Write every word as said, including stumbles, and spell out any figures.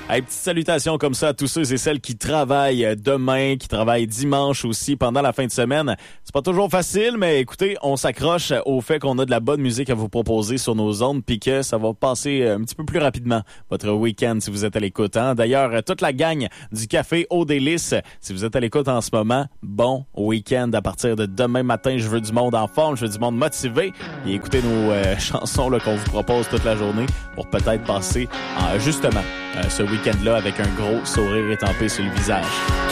Hey, petite salutation comme ça à tous ceux et celles qui travaillent demain, qui travaillent dimanche aussi pendant la fin de semaine. C'est pas toujours facile, mais écoutez, on s'accroche au fait qu'on a de la bonne musique à vous proposer sur nos ondes puis que ça va passer un petit peu plus rapidement votre week-end si vous êtes à l'écoute. Hein? D'ailleurs, toute la gang du Café Au Délice, si vous êtes à l'écoute en ce moment, bon week-end à partir de demain matin. Je veux du monde en forme, je veux du monde motivé et écoutez nos euh, chansons là, qu'on vous propose toute la journée pour peut-être passer euh, justement euh, ce week-end-là avec un gros sourire étampé sur le visage.